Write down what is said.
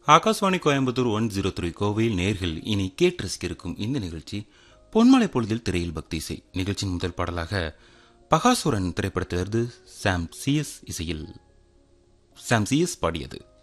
ஆகாஷ்வாணி கோயம்புத்தூர் 103 கோவையில் நேர்கள் இனி கேட்டு ரசிக்கிருக்கும் இந்த நிகழ்ச்சி பொன்மலை பொழுதில் திரையில் பக்தி இசை நிகழ்ச்சியின் முதல் பாடலாக பகாசுரன் திரைப்படத்திலிருந்து சாம் சிஎஸ் பாடியது.